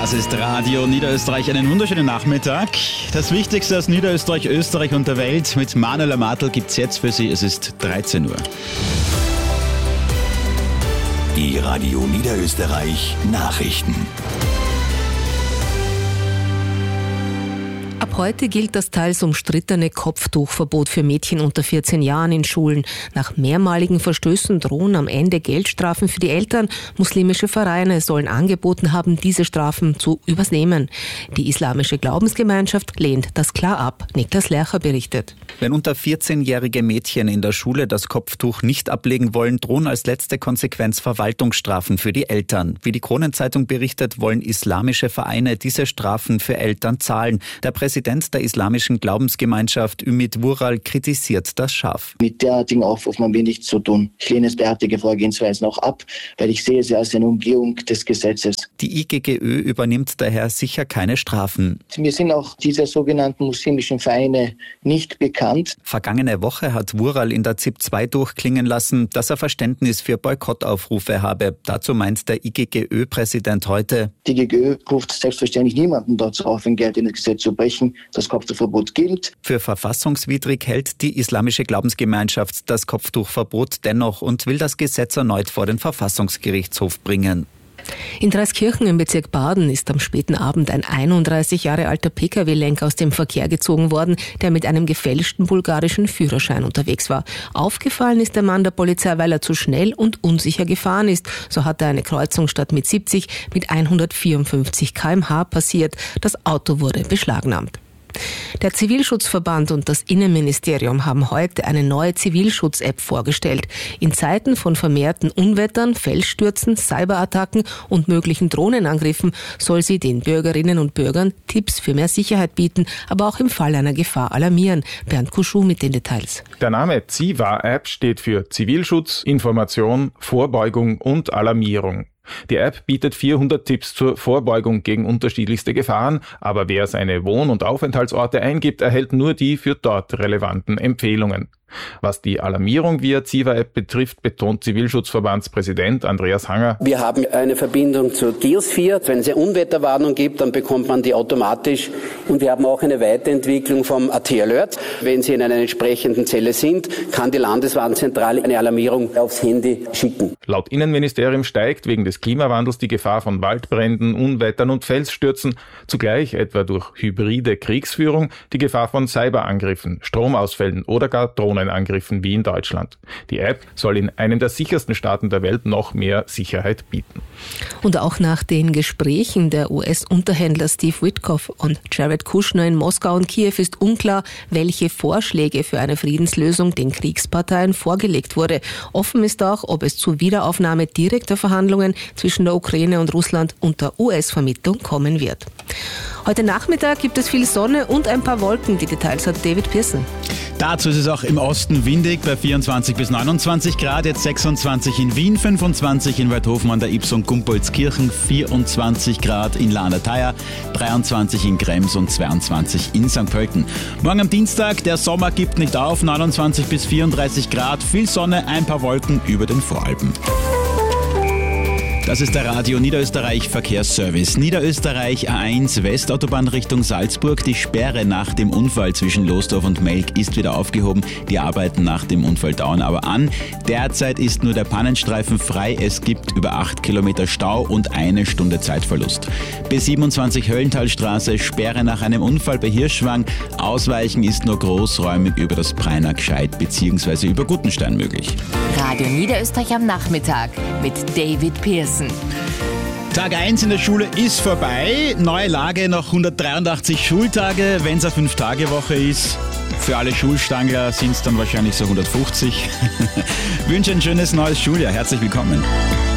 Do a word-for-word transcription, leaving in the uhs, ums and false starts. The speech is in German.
Das ist Radio Niederösterreich. Einen wunderschönen Nachmittag. Das Wichtigste aus Niederösterreich, Österreich und der Welt mit Manuela Martl gibt es jetzt für Sie. Es ist dreizehn Uhr. Die Radio Niederösterreich Nachrichten. Ab heute gilt das teils umstrittene Kopftuchverbot für Mädchen unter vierzehn Jahren in Schulen. Nach mehrmaligen Verstößen drohen am Ende Geldstrafen für die Eltern. Muslimische Vereine sollen angeboten haben, diese Strafen zu übernehmen. Die islamische Glaubensgemeinschaft lehnt das klar ab. Niklas Lercher berichtet. Wenn unter vierzehnjährige Mädchen in der Schule das Kopftuch nicht ablegen wollen, drohen als letzte Konsequenz Verwaltungsstrafen für die Eltern. Wie die Kronenzeitung berichtet, wollen islamische Vereine diese Strafen für Eltern zahlen. Der Präsident der islamischen Glaubensgemeinschaft Ümit Vural kritisiert das scharf. Mit derartigen Aufrufen haben wir nichts zu tun. Ich lehne es derartige Vorgehensweisen auch ab, weil ich sehe sie als eine Umgehung des Gesetzes. Die I G G Ö übernimmt daher sicher keine Strafen. Mir sind auch diese sogenannten muslimischen Vereine nicht bekannt. Vergangene Woche hat Vural in der Z I P zwei durchklingen lassen, dass er Verständnis für Boykottaufrufe habe. Dazu meint der I G G Ö-Präsident heute: Die I G G Ö ruft selbstverständlich niemanden dazu auf, ein geltendes Gesetz zu brechen. Das Kopftuchverbot gilt. Für verfassungswidrig hält die islamische Glaubensgemeinschaft das Kopftuchverbot dennoch und will das Gesetz erneut vor den Verfassungsgerichtshof bringen. In Dreiskirchen im Bezirk Baden ist am späten Abend ein einunddreißig Jahre alter P K W-Lenker aus dem Verkehr gezogen worden, der mit einem gefälschten bulgarischen Führerschein unterwegs war. Aufgefallen ist der Mann der Polizei, weil er zu schnell und unsicher gefahren ist. So hat er eine Kreuzung statt mit siebzig mit hundertvierundfünfzig Kilometer pro Stunde passiert. Das Auto wurde beschlagnahmt. Der Zivilschutzverband und das Innenministerium haben heute eine neue Zivilschutz-App vorgestellt. In Zeiten von vermehrten Unwettern, Felsstürzen, Cyberattacken und möglichen Drohnenangriffen soll sie den Bürgerinnen und Bürgern Tipps für mehr Sicherheit bieten, aber auch im Fall einer Gefahr alarmieren. Bernd Kuschuh mit den Details. Der Name Ziva-App steht für Zivilschutz, Information, Vorbeugung und Alarmierung. Die App bietet vierhundert Tipps zur Vorbeugung gegen unterschiedlichste Gefahren, aber wer seine Wohn- und Aufenthaltsorte eingibt, erhält nur die für dort relevanten Empfehlungen. Was die Alarmierung via Ziva-App betrifft, betont Zivilschutzverbandspräsident Andreas Hanger: Wir haben eine Verbindung zur Geosphere. Wenn es eine Unwetterwarnung gibt, dann bekommt man die automatisch. Und wir haben auch eine Weiterentwicklung vom A T-Alert. Wenn Sie in einer entsprechenden Zelle sind, kann die Landeswarnzentrale eine Alarmierung aufs Handy schicken. Laut Innenministerium steigt wegen des Klimawandels die Gefahr von Waldbränden, Unwettern und Felsstürzen. Zugleich, etwa durch hybride Kriegsführung, die Gefahr von Cyberangriffen, Stromausfällen oder gar Drohnen Angriffen wie in Deutschland. Die App soll in einem der sichersten Staaten der Welt noch mehr Sicherheit bieten. Und auch nach den Gesprächen der U S-Unterhändler Steve Witkoff und Jared Kushner in Moskau und Kiew ist unklar, welche Vorschläge für eine Friedenslösung den Kriegsparteien vorgelegt wurde. Offen ist auch, ob es zur Wiederaufnahme direkter Verhandlungen zwischen der Ukraine und Russland unter U S-Vermittlung kommen wird. Heute Nachmittag gibt es viel Sonne und ein paar Wolken. Die Details hat David Pearson. Dazu ist es auch im Osten windig bei vierundzwanzig bis neunundzwanzig Grad, jetzt sechsundzwanzig in Wien, fünfundzwanzig in Waldhofen an der Ybbs und Gumpoldskirchen, vierundzwanzig Grad in La an der Thaya, dreiundzwanzig in Krems und zweiundzwanzig in Sankt Pölten. Morgen am Dienstag, der Sommer gibt nicht auf, neunundzwanzig bis vierunddreißig Grad, viel Sonne, ein paar Wolken über den Voralpen. Das ist der Radio Niederösterreich Verkehrsservice. Niederösterreich A eins Westautobahn Richtung Salzburg. Die Sperre nach dem Unfall zwischen Losdorf und Melk ist wieder aufgehoben. Die Arbeiten nach dem Unfall dauern aber an. Derzeit ist nur der Pannenstreifen frei. Es gibt über acht Kilometer Stau und eine Stunde Zeitverlust. B siebenundzwanzig Höllentalstraße, Sperre nach einem Unfall bei Hirschwang. Ausweichen ist nur großräumig über das Preiner Gscheid bzw. über Gutenstein möglich. Radio Niederösterreich am Nachmittag mit David Pearson. Tag eins in der Schule ist vorbei. Neue Lage, noch hundertdreiundachtzig Schultage, wenn es eine fünf-Tage-Woche ist. Für alle Schulstangler sind es dann wahrscheinlich so hundertfünfzig. Ich wünsche ein schönes neues Schuljahr. Herzlich willkommen.